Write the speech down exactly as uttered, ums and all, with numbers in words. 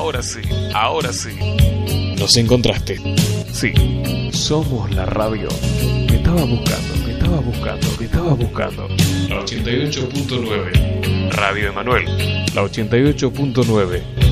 Ahora sí, ahora sí. Nos encontraste. Sí, somos la radio que estaba buscando, que estaba buscando, que estaba buscando. La ochenta y ocho punto nueve. Radio Emanuel. La ochenta y ocho punto nueve.